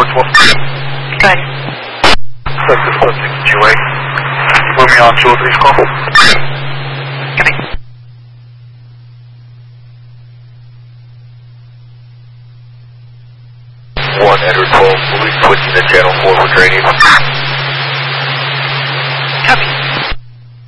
Okay. Suspect subject QA. Moving on 203's call. Give me. 1 Edward 12, police switching to channel 4 for training.